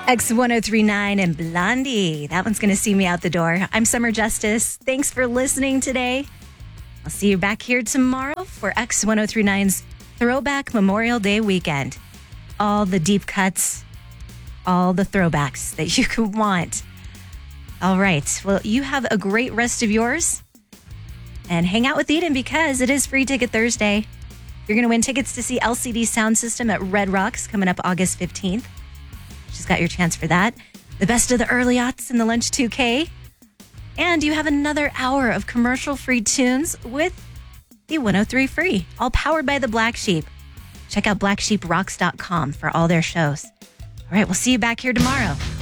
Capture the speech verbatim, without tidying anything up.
X ten thirty-nine and Blondie. That one's going to see me out the door. I'm Summer Justice. Thanks for listening today. I'll see you back here tomorrow for X ten thirty-nine's Throwback Memorial Day weekend. All the deep cuts, all the throwbacks that you could want. All right. Well, you have a great rest of yours. And hang out with Eden because it is Free Ticket Thursday. You're going to win tickets to see L C D Sound System at Red Rocks coming up August fifteenth. She's got your chance for that. The best of the early aughts and the Lunch two K. And you have another hour of commercial-free tunes with the one oh three Free, all powered by the Black Sheep. Check out black sheep rocks dot com for all their shows. All right, we'll see you back here tomorrow.